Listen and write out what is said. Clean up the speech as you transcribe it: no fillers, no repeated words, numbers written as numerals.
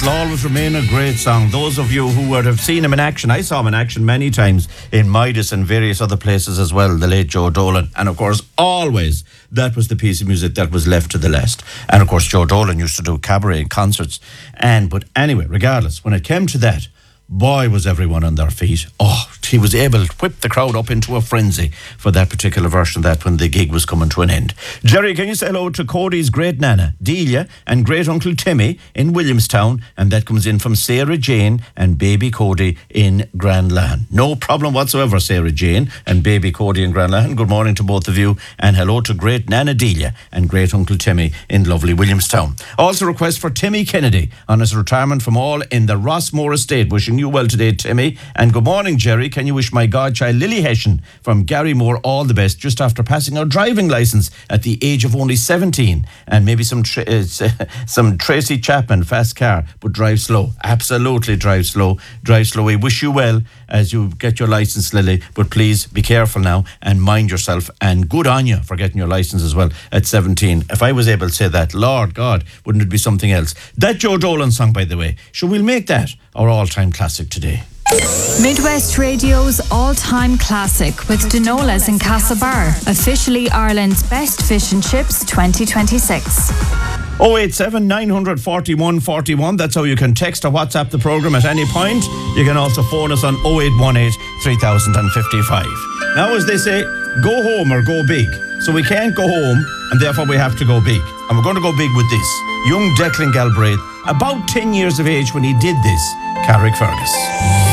it'll always remain a great song. Those of you who would have seen him in action, I saw him in action many times in Midas and various other places as well, the late Joe Dolan. And of course, always, that was the piece of music that was left to the last. And of course, Joe Dolan used to do cabaret and concerts. But anyway, regardless, when it came to that, boy, was everyone on their feet. Oh, he was able to whip the crowd up into a frenzy for that particular version of that when the gig was coming to an end. Jerry, can you say hello to Cody's great nana, Delia, and great uncle Timmy in Williamstown? And that comes in from Sarah Jane and baby Cody in Grand Lahan. No problem whatsoever, Sarah Jane and baby Cody in Grand Lahan. Good morning to both of you. And hello to great nana Delia and great uncle Timmy in lovely Williamstown. Also request for Timmy Kennedy on his retirement from all in the Rossmore estate. Wishing you well today, Timmy. And good morning, Jerry. Can you wish my godchild Lily Hessian from Gary Moore all the best just after passing her driving licence at the age of only 17? And maybe some Tracy Chapman fast car, but drive slow. Absolutely drive slow. Drive slow. We wish you well as you get your licence, Lily, but please be careful now and mind yourself, and good on you for getting your licence as well at 17. If I was able to say that, Lord God, wouldn't it be something else? That Joe Dolan song, by the way, so we'll make that our all-time classic today. Midwest Radio's all-time classic with Dinolas in Castlebar, officially Ireland's best fish and chips 2026. 087 941 41. That's how you can text or WhatsApp the programme at any point. You can also phone us on 0818 3055. Now, as they say, go home or go big. So we can't go home, and therefore we have to go big. And we're going to go big with this. Young Declan Galbraith, about 10 years of age when he did this, Carrickfergus.